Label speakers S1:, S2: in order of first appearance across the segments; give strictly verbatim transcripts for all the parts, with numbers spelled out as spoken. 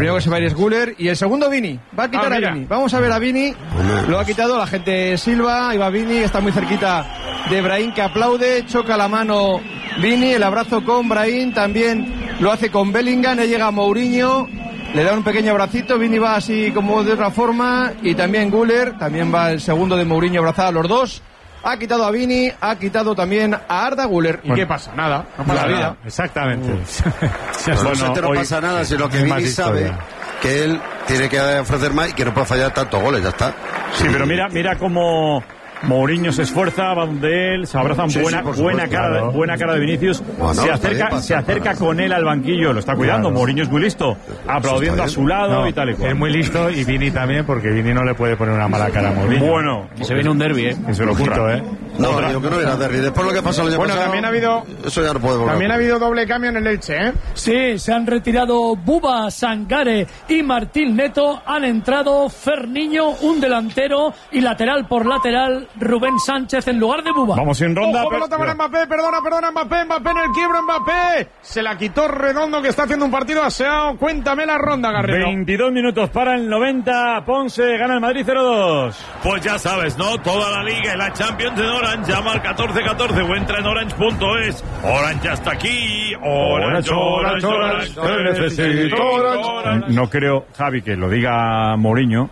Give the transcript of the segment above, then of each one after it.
S1: primero que se va a ir es Güler y el segundo Vini. Va a quitar ah, a Vini. Vamos a ver a Vini. Lo ha quitado la gente Silva. Ahí va Vini, está muy cerquita de Brahim, que aplaude. Choca la mano Vini, el abrazo con Brahim. También lo hace con Bellingham. Ahí llega Mourinho. Le da un pequeño abracito. Vini va así como de otra forma. Y también Güler. También va el segundo de Mourinho abrazado a los dos. Ha quitado a Vini, ha quitado también a Arda Güler. ¿Y bueno, qué pasa? Nada, no pasa nada. Vida.
S2: Exactamente.
S3: Bueno, bueno, no pasa nada, sino que Vini sabe que él tiene que ofrecer más y que no puede fallar tantos goles, ya está.
S2: Sí, pero mira, mira cómo Mourinho se esfuerza, va donde él, se abrazan, sí, buena, sí, buena, cara, claro. buena cara de Vinicius, bueno, se acerca, bien, se acerca con él al banquillo, lo está cuidando, claro. Mourinho es muy listo, aplaudiendo a su lado no, y tal y cual.
S4: Es muy listo y Vini también, porque Vini no le puede poner una mala cara a Mourinho.
S2: Bueno,
S5: y se viene un derbi, ¿eh?
S2: Que se lo ocurra, ¿eh?
S3: No, Otra. digo que no era derbi. Después lo que pasó el año
S6: bueno,
S3: pasado,
S6: también ha habido,
S3: eso ya no puede volver.
S6: También ha habido doble cambio en el Elche, ¿eh?
S7: Sí, se han retirado Buba, Sangare y Martín Neto. Han entrado Ferniño, un delantero, y lateral por lateral Rubén Sánchez en lugar de Buba.
S2: Vamos en ronda.
S6: Ojo, pelota para Mbappé, perdona, perdona, Mbappé, Mbappé en el quiebro, Mbappé. Se la quitó Redondo, que está haciendo un partido aseado. Cuéntame la ronda, Garrido.
S2: veintidós minutos para el noventa. Ponce gana el Madrid cero dos.
S8: Pues ya sabes, ¿no? Toda la liga y la Champions en Orange. Llama al catorce catorce o entra en orange punto es. Orange ya está aquí. Orange, Orange, Orange, Orange, necesito Orange.
S2: No creo, Javi, que lo diga Mourinho,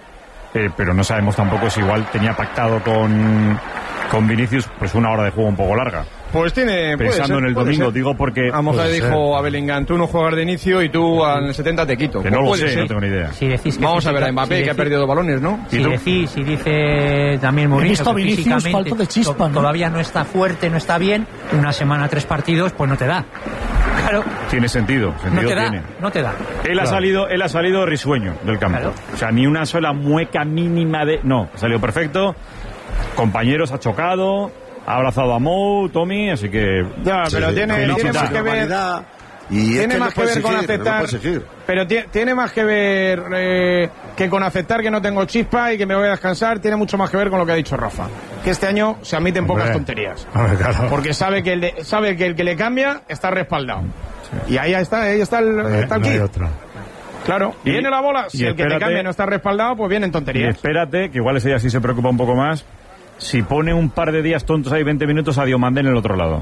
S2: eh, pero no sabemos tampoco si igual tenía pactado con, con Vinicius pues una hora de juego un poco larga.
S6: Pues tiene...
S2: Pensando
S6: ser,
S2: en el domingo,
S6: ser.
S2: digo porque...
S1: A lo mejor le dijo a Bellingham, tú no juegas de inicio y tú al setenta te quito.
S2: Que no lo sé, ser. no tengo ni idea.
S5: Si decís que
S1: Vamos a ver a Mbappé,
S5: si
S1: que ha perdido dos balones, ¿no?
S5: Si decís, si dice también Mourinho que
S7: Vinicius, falta de chispa, ¿no?
S5: Todavía no está fuerte, no está bien, una semana, tres partidos, pues no te da. Claro.
S2: Tiene sentido, sentido
S5: no te da,
S2: tiene.
S5: no te da.
S2: Él claro. ha salido, él ha salido risueño del campo. Claro. O sea, ni una sola mueca mínima de... No, ha salido perfecto. Compañeros, ha chocado... Ha abrazado a Mou, Tommy, así que...
S6: Ya, pero sí, tiene, tiene más que ver...
S3: Y
S6: tiene
S3: es que
S6: más que ver
S3: exigir,
S6: con aceptar...
S3: No
S6: pero tiene, tiene más que ver eh, que con aceptar que no tengo chispa y que me voy a descansar. Tiene mucho más que ver con lo que ha dicho Rafa. Que este año se admiten Hombre. pocas tonterías.
S4: Hombre, claro.
S6: Porque sabe que, el de, sabe que el que le cambia está respaldado. Sí. Y ahí está, ahí está el,
S4: eh,
S6: está el
S4: no
S6: kit.
S4: hay otra.
S6: Claro, y, viene la bola. Si el que te cambia no está respaldado, pues vienen tonterías.
S2: Y espérate, que igual ese día sí se preocupa un poco más. Si pone un par de días tontos ahí, veinte minutos a Diomandé en el otro lado.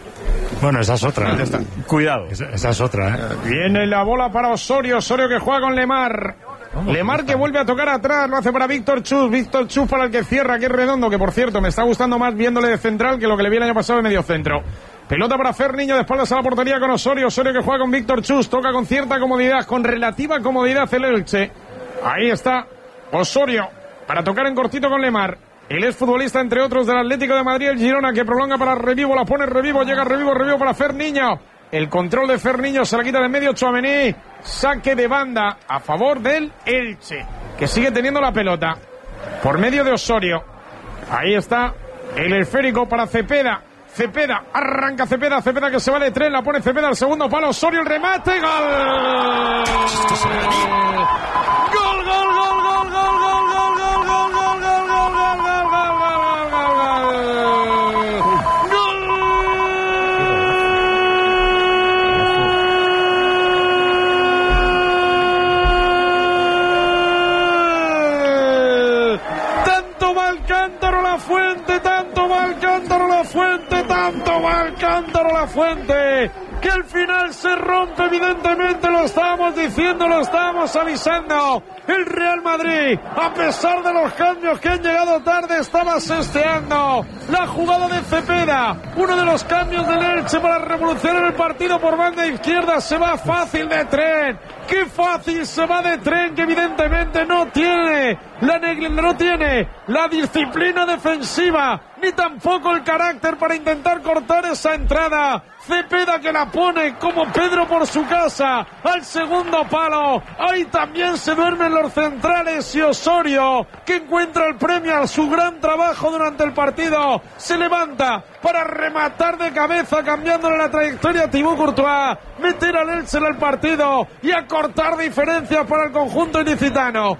S4: Bueno, esa es otra. ¿eh?
S2: Cuidado.
S4: Esa, esa es otra, ¿eh?
S6: Viene la bola para Osorio. Osorio que juega con Lemar. Lemar que vuelve a tocar atrás. Lo hace para Víctor Chus. Víctor Chus para el que cierra, que es Redondo. Que por cierto, me está gustando más viéndole de central que lo que le vi el año pasado de medio centro. Pelota para Ferniño, de espaldas a la portería con Osorio. Osorio que juega con Víctor Chus. Toca con cierta comodidad, con relativa comodidad el Elche. Ahí está Osorio para tocar en cortito con Lemar. El exfutbolista, entre otros, del Atlético de Madrid, el Girona, que prolonga para Revivo, la pone Revivo, llega Revivo, Revivo para Ferniño. El control de Ferniño se la quita de medio Tchouaméni. Saque de banda a favor del Elche, que sigue teniendo la pelota por medio de Osorio. Ahí está el esférico para Cepeda. Cepeda, arranca Cepeda, Cepeda que se va de tren, la pone Cepeda al segundo palo, Osorio, el remate, gol. Gol, gol, gol, gol, gol, gol, gol, gol, gol, gol, gol. Fuente, tanto va el cántaro la fuente, tanto va el cántaro la fuente, que al final se rompe, evidentemente, lo estábamos diciendo, lo estábamos avisando. El Real Madrid, a pesar de los cambios que han llegado tarde, estaba sesteando la jugada de Cepeda, uno de los cambios del Elche para revolucionar el partido por banda izquierda. Se va fácil de tren, qué fácil se va de tren, que evidentemente no tiene la negli- no tiene la disciplina defensiva ni tampoco el carácter para intentar cortar esa entrada. Cepeda que la pone como Pedro por su casa al segundo palo. Ahí también se duermen los centrales, y Osorio, que encuentra el premio a su gran trabajo durante el partido, se levanta para rematar de cabeza, cambiándole la trayectoria a Thibaut Courtois, meter al Elche en el partido y acortar diferencias para el conjunto ilicitano. Tanto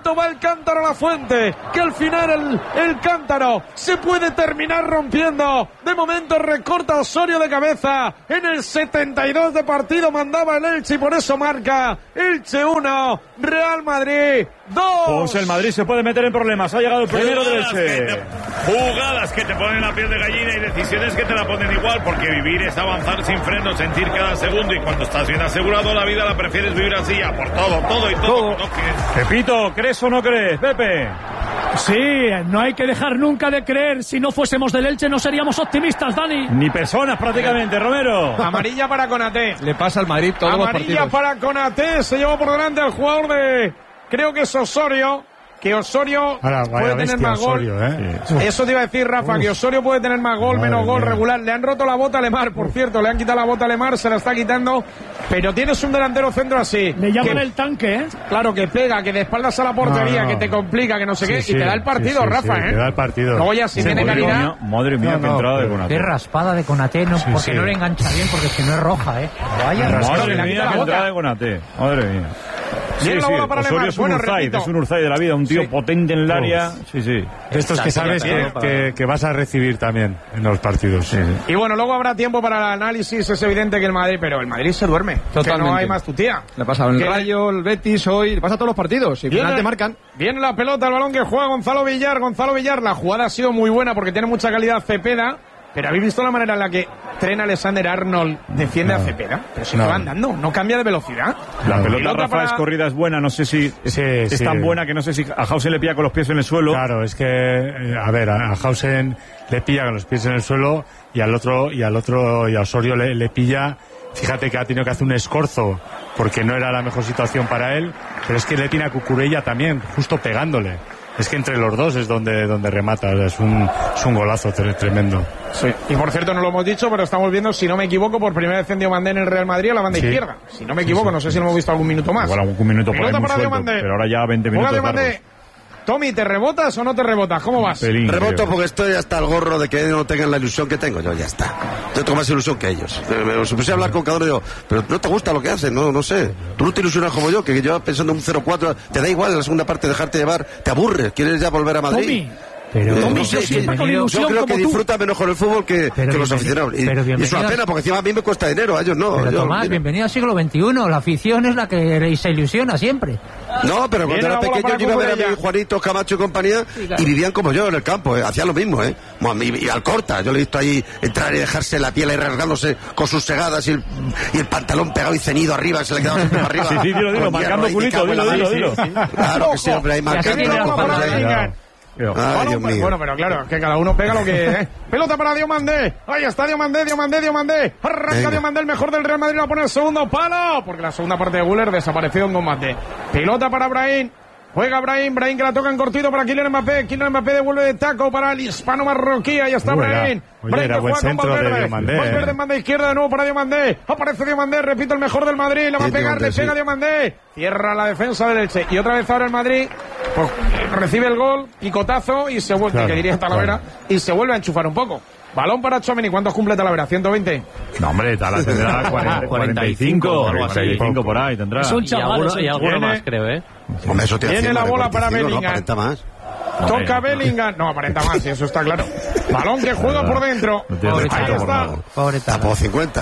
S6: tanto va el cántaro a la fuente, que al final el, el cántaro se puede terminar rompiendo. De momento recorta Osorio de cabeza. En el setenta y dos de partido mandaba el Elche y por eso marca Elche uno, Real Madrid dos.
S2: Pues el Madrid se puede meter en problemas. Ha llegado el primero del Elche.
S8: Jugadas que te ponen la piel de gallina y decisiones que te la ponen igual, porque vivir es avanzar sin freno, sentir cada segundo, y cuando estás bien asegurado la vida la prefieres vivir así, a por todo, todo y todo. todo. No
S2: Pepito, ¿crees o no crees, Pepe?
S7: Sí, no hay que dejar nunca de creer. Si no fuésemos del Elche no seríamos optimistas, Dani.
S2: Ni personas prácticamente, Romero.
S6: Amarilla para Konaté.
S1: Le pasa al Madrid todos los partidos.
S6: Amarilla para Konaté. Se llevó por delante al jugador de... Creo que es Osorio. Que Osorio
S4: Ahora,
S6: puede tener más
S4: Osorio,
S6: gol.
S4: ¿eh?
S6: Sí. Eso te iba a decir, Rafa, Uf. que Osorio puede tener más gol, Madre menos gol mía. regular. Le han roto la bota a Lemar, por cierto. Le han quitado la bota a Lemar, se la está quitando. Pero tienes un delantero centro así.
S7: Le llaman
S6: que,
S7: el tanque, ¿eh?
S6: Claro, que pega, que de espaldas a la portería, no, no. que te complica, que no sé
S4: sí,
S6: qué.
S4: Sí,
S6: y te da el partido,
S4: sí, sí,
S6: Rafa,
S4: sí,
S6: ¿eh?
S4: Te da el partido.
S6: Luego ya, si
S2: sí,
S6: tiene calidad.
S2: Madre mía,
S4: no,
S2: qué
S4: no,
S2: entrada de Konaté.
S5: Qué raspada de Konaté, no, sí, porque sí. no le engancha bien, porque si no es roja, ¿eh?
S2: Vaya raspada. Madre mía, qué entrada de Konaté. Madre mía. Sí,
S6: sí,
S2: sí. Osorio es un
S6: bueno,
S2: Urzay, es un Urzay de la vida, un tío sí. potente en el área. Sí, sí.
S4: Estos que sabes que, que, que vas a recibir también en los partidos. Sí.
S6: Y bueno, luego habrá tiempo para el análisis. Es evidente que el Madrid, pero el Madrid se duerme. Totalmente. Que no hay más tu tía.
S1: Le ha pasado el Rayo, el Betis hoy, le pasa a todos los partidos. Y final te marcan.
S6: Viene la pelota, el balón que juega Gonzalo Villar. Gonzalo Villar, la jugada ha sido muy buena porque tiene mucha calidad Cepeda. Pero ¿habéis visto la manera en la que Trent Alexander-Arnold defiende no. a Cepeda? Pero si no. va andando, no cambia de velocidad.
S2: La no. pelota, pelota Rafa, para... es corrida, es buena. No sé si es, sí, es sí. tan buena que no sé si a Hausen le pilla con los pies en el suelo.
S4: Claro, es que, a ver, a Hausen le pilla con los pies en el suelo y al otro, y al otro, y a Osorio le, le pilla. Fíjate que ha tenido que hacer un escorzo porque no era la mejor situación para él, pero es que le tiene a Cucurella también, justo pegándole. Es que entre los dos es donde, donde remata, es un, es un golazo tremendo.
S6: Sí. Y por cierto, no lo hemos dicho, pero estamos viendo, si no me equivoco, por primera vez en Diomandé en el Real Madrid a la banda sí. izquierda. Si no me equivoco, sí, sí. no sé si lo hemos visto algún minuto más.
S2: Igual algún minuto por ahí muy suelto, pero ahora ya veinte minutos largos.
S6: Tommy, ¿te rebotas o no te rebotas? ¿Cómo vas?
S3: Pelín, Reboto creo. Porque estoy hasta el gorro de que ellos no tengan la ilusión que tengo. Yo ya está. Yo tengo más ilusión que ellos. Me, me, me puse a hablar con cada uno y digo, pero no te gusta lo que hacen, no, no sé. Tú no te ilusionas como yo, que yo pensando en un cero cuatro, te da igual en la segunda parte dejarte llevar, te aburres, quieres ya volver a Madrid.
S7: Tommy. Pero,
S3: eh, no sé, yo, yo, yo creo que disfruta menos con el fútbol que, que los aficionados. Y, y es una pena porque encima a mí me cuesta dinero, a ellos no.
S5: Pero
S3: yo,
S5: Tomás, mira. Bienvenido al siglo veintiuno. La afición es la que se ilusiona siempre.
S3: No, pero cuando era pequeño yo iba a ver a mi Juanito, Camacho y compañía sí, claro. y vivían como yo en el campo, eh, hacían lo mismo, ¿eh? Y, y al Corta, yo le he visto ahí entrar y dejarse la piel ahí rasgándose con sus segadas y el, y el pantalón pegado y ceñido arriba, se le quedaba siempre para arriba.
S2: Sí, sí, dilo, dilo, marcando culito, dilo, dilo, dilo.
S3: Claro que sí, hombre, ahí marcando.
S6: Ay, Dios mío. Bueno, pero claro, que cada uno pega lo que... ¿eh? Pelota para Diomandé. Ahí está Diomandé, Diomandé, Diomandé. Arranca Diomandé, el mejor del Real Madrid, la pone el segundo palo. Porque la segunda parte de Güler desapareció en combate. Pelota para Brahim. Juega Brahim, Brahim que la toca en cortito para Kylian Mbappé. Kylian Mbappé devuelve de taco para el hispano marroquí. Ahí está Brahim.
S4: Brahim que juega con Valverde.
S6: Valverde en banda izquierda de nuevo para Diomandé. Aparece Diomandé, repito, el mejor del Madrid. Le va a pegar, le pega Diomandé. Cierra la defensa del Elche. Y otra vez ahora el Madrid pues, recibe el gol, picotazo y se vuelve, claro, que diría Talavera, claro. y se vuelve a enchufar un poco. Balón para Tchouaméni. ¿Cuántos cumple Talavera? ¿ciento veinte?
S2: No, hombre, Tala tendrá cuarenta, cuarenta y cinco, cuarenta y cinco por ahí tendrá.
S7: Es un chaval,
S9: y alguno, y alguno más, creo, ¿eh?
S3: Hombre, eso
S6: tiene
S3: tiene
S6: la bola para Bellingham.
S3: No, aparenta más.
S6: Toca Bellingham. No, aparenta más, sí, eso está claro. Balón que juega por dentro. Ahí está.
S5: Pobre
S3: Tapó cincuenta.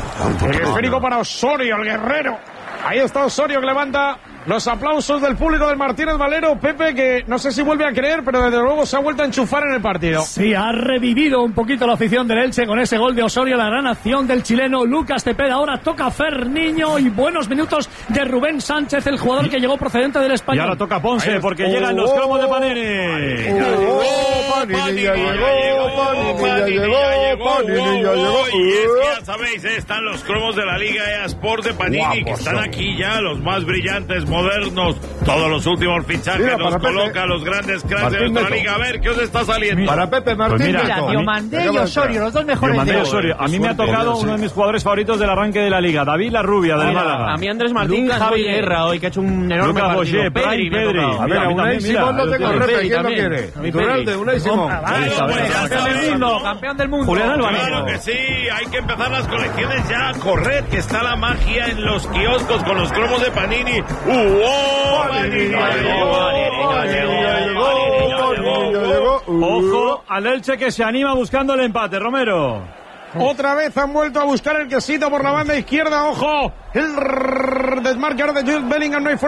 S6: El esférico para Osorio, el guerrero. Ahí está Osorio que levanta los aplausos del público del Martínez Valero. Pepe, que no sé si vuelve a creer, pero desde luego se ha vuelto a enchufar en el partido.
S7: Sí, ha revivido un poquito la afición del Elche con ese gol de Osorio, la gran acción del chileno Lucas Cepeda. Ahora toca Ferniño y buenos minutos de Rubén Sánchez, el jugador que llegó procedente del Español.
S2: Y ahora toca Ponce, porque oh, llegan los cromos de Panini.
S8: Oh, Panini ya llegó, Panini ya llegó, Panini ya llegó. Y es que ya sabéis, están los cromos de la Liga eSport de Panini, que están aquí ya, los más brillantes, modernos, todos los últimos fichajes. Mira, los coloca Pepe. Los grandes cracks de nuestra liga. A ver, ¿qué os está saliendo?
S1: Para Pepe Martín.
S5: Pues mira, mira Diomandé y Osorio, los dos mejores.
S2: Diomandé y Osorio. A mí me ha tocado uno de mis jugadores favoritos del arranque de la liga, David La Rubia, del Málaga.
S9: A mí Andrés Martín, Javi Guerra, hoy que ha hecho un enorme
S2: Lucas
S9: partido.
S2: Boyer, Pedri, Pedri.
S1: A ver, a Unai Simón no tengo repe, ¿quién lo quiere? Durante, Unai Simón.
S6: Campeón del mundo, campeón del mundo.
S2: Julián Álvarez.
S8: Claro que sí, hay que empezar las colecciones ya. Corred, que está la magia en los kioscos con los cromos de Panini. ¡Uh! ¡Oh! Panini, Panini,
S2: Ojo al Elche que se anima buscando el empate, Romero.
S6: Otra vez han vuelto a buscar el quesito por la banda izquierda. Ojo, el desmarque ahora de Jude Bellingham. No hay